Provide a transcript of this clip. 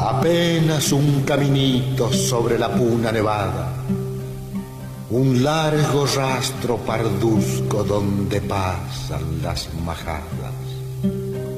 Apenas un caminito sobre la puna nevada, un largo rastro parduzco donde pasan las majadas.